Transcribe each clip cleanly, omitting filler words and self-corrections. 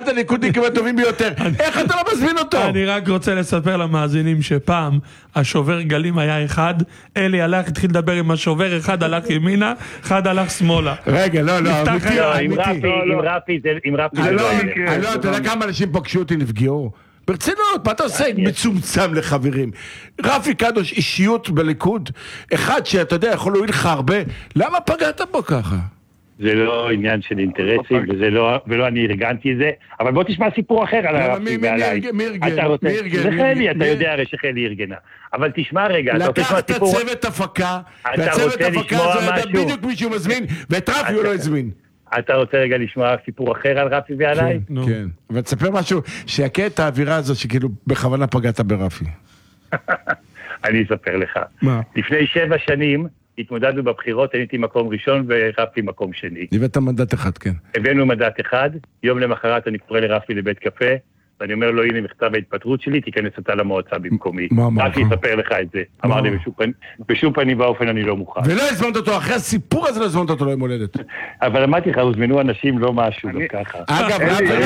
אחד הליכודניקים הטובים ביותר. איך אתה לא מזמין אותו? אני רק רוצה לספר למאזינים שפעם השובר גלים היה אחד, אלי הלך, התחיל לדבר עם השובר, אחד הלך ימינה, אחד הלך שמאלה. רגע, לא, אמיתי. עם רפי זה לא יקרה. לא, אתה יודע כמה אנשים פגשו אותי נפגעו? ברצינות, מה אתה עושה? מצומצם לחברים. רפי קדוש, אישיות בליכוד, אחד שאתה יודע, יכול להועיל לך הרבה, למה פגעת בו ככה? זה לא עניין של אינטרסים, ולא אני ארגנתי את זה, אבל בוא תשמע סיפור אחר על הרפי ועליי. מי ארגן? זה חלי, אתה יודע הרי שחלי ארגנה. אבל תשמע רגע, אתה רוצה לשמוע סיפור... לקח את הצוות הפקה, והצוות הפקה זה ידע בדיוק מישהו מזמין, ואת רפי הוא לא הזמין. אתה רוצה רגע לשמוע סיפור אחר על רפי ועליי? כן, אבל תספר משהו, שיקה את האווירה הזו שכאילו בכוונה פגעת ברפי. אני אספר לך. מה? לפני 7 שנים התמודדנו בבחירות, הייתי מקום ראשון ורפי מקום שני. הבאת מנדט אחד, כן. הבאנו מנדט אחד, יום למחרת אני קורא לרפי לבית קפה, ואני אומר לו, הנה מכתב ההתפטרות שלי, תיכנס אותה למועצה במקומי. רפי יספר לך את זה. אמר לי, בשום פנים ואופן אני לא מוכן. ולא הזמנת אותו, אחרי הסיפור הזה לא הזמנת אותו ליום הולדת. אבל אמרתי לך, הוזמנו אנשים לא משהו, לא ככה. אגב,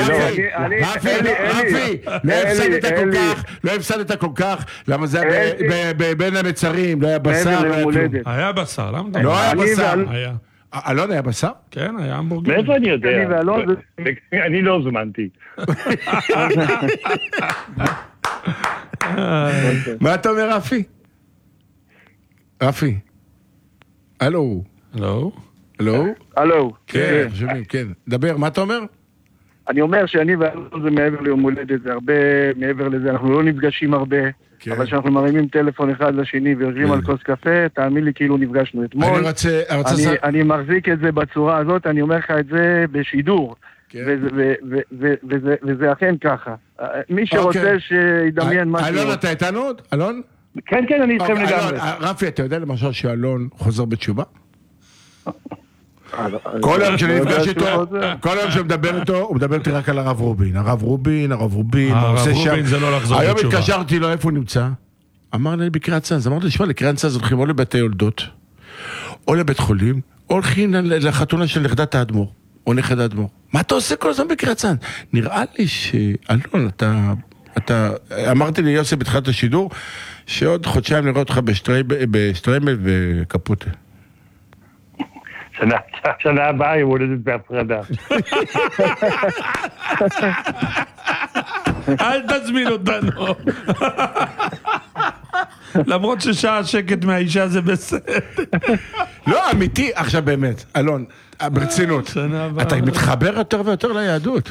רפי, לא הפסדת כל כך, למה זה היה בין המצרים, לא היה בשר. היה בשר, למה? לא היה בשר. היה. אלון היה בשר? כן, היה המבורגר. מאיפה אני יודע? אני לא הוזמנתי. מה אתה אומר, רפי? רפי? הלו? לא? הלו? הלו. כן, שומעים, כן. דבר, מה אתה אומר? אני אומר שאני ואלון זה מעבר ליום הולדת, זה הרבה מעבר לזה, אנחנו לא נפגשים הרבה, אבל כשאנחנו מרימים טלפון אחד לשני ויושבים על כוס קפה, תאמין לי כאילו נפגשנו אתמול. אני מחזיק את זה בצורה הזאת, אני אומר לך את זה בשידור, וזה אכן ככה. מי שרוצה שידמיין משהו... אלון, אתה איתנו עוד? אלון? כן, כן, אני איתכם לגמרי. רפי, אתה יודע למשל שאלון חוזר בתשובה? כל היום שאני נפגש איתו, כל היום שמדבר איתו, הוא מדבר איתי רק על הרב רובין. הרב רובין, זה לא לחזור בתשובה. היום התקשרתי לו, איפה הוא נמצא? אמר לי בקריית צאנז. אמרתי, תשמע, לקריית צאנז הולכים או לבתי יולדות, או לבית חולים, או הולכים לחתונה של נכדת האדמו"ר, או נכד האדמו"ר. מה אתה עושה כל הזמן בקריית צאנז? נראה לי שאלון, אתה אמרתי לי יוסי בתחילת השידור, שעוד חודשיים נראה אותך בשטריימל וקפוטה. שנה הבאה יום הולדת בהפרדה. אל תזמין אותנו. למרות ששעה שקט מהאישה זה בסדר. לא, אמיתי, עכשיו באמת, אלון, ברצינות, אתה מתחבר יותר ויותר ליהדות.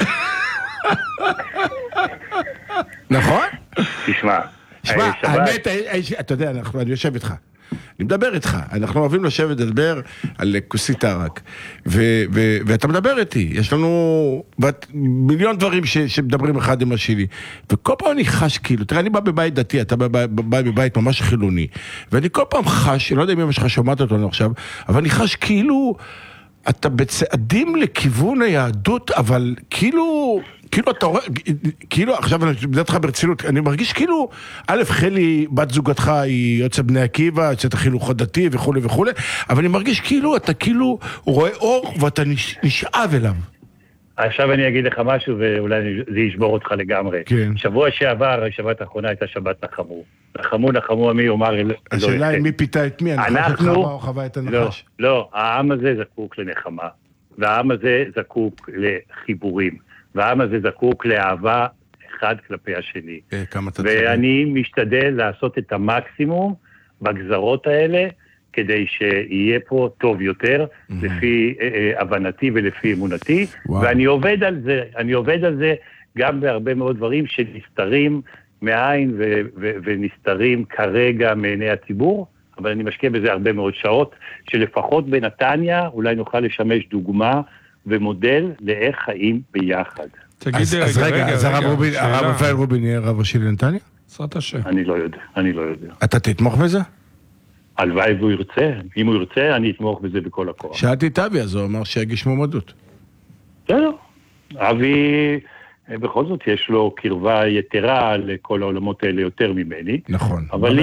נכון? תשמע, האמת, אתה יודע, אני יושב איתך. אני מדבר איתך, אנחנו אוהבים לשבת לדבר על כוסית ערק, ואתה מדבר איתי, יש לנו מיליון דברים שמדברים אחד עם השני, וכל פעם אני חש כאילו, תראה, אני בא בבית דתי, אתה בא בבית ממש חילוני, ואני כל פעם חש, לא יודע אם אמא שלך שומעת אותנו עכשיו, אבל אני חש כאילו, אתה בצעדים לכיוון היהדות, אבל כאילו אתה רואה, כאילו עכשיו אני מדעת לך ברצינות, אני מרגיש כאילו, א' חלי, בת זוגתך היא יוצא בני עקיבא, יוצאת החינוך דתי וכו' וכו', אבל אני מרגיש כאילו, אתה כאילו רואה אור ואתה נשאב אליו. עכשיו אני אגיד לך משהו ואולי זה ישבור אותך לגמרי. כן. שבוע שעבר, השבת האחרונה הייתה שבת נחמו. נחמו עמי אומר אלוהיכם. השאלה היא מי פיתה את מי, הנחש את חווה או חווה את הנחש? לא, העם הזה זקוק לנחמה, והעם הזה זקוק לחיבורים, והעם הזה זקוק לאהבה אחד כלפי השני. ואני משתדל לעשות את המקסימום בגזרות האלה, כדי שיהיה פה טוב יותר, לפי הבנתי ולפי אמונתי, ואני עובד על זה גם בהרבה מאוד דברים שנסתרים מעין ונסתרים כרגע מעיני הציבור, אבל אני משקיע בזה הרבה מאוד שעות, שלפחות בנתניה אולי נוכל לשמש דוגמה ומודל לאיך חיים ביחד. אז רגע, הרב רפאל רובין יהיה רב ראשי לנתניה? בעזרת השם. אני לא יודע. אתה תתמוך בזה? הלוואי והוא ירצה, אם הוא ירצה אני אתמוך בזה בכל הכוח. שאלתי את אבי, אז הוא אמר שיגיש מועמדות. בסדר, אבי בכל זאת יש לו קרבה יתרה לכל העולמות האלה יותר ממני. נכון. אבל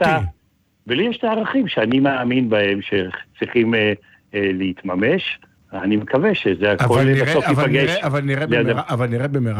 לי יש את הערכים שאני מאמין בהם שצריכים להתממש, אני מקווה שזה הכל בסוף ייפגש. אבל נראה במראה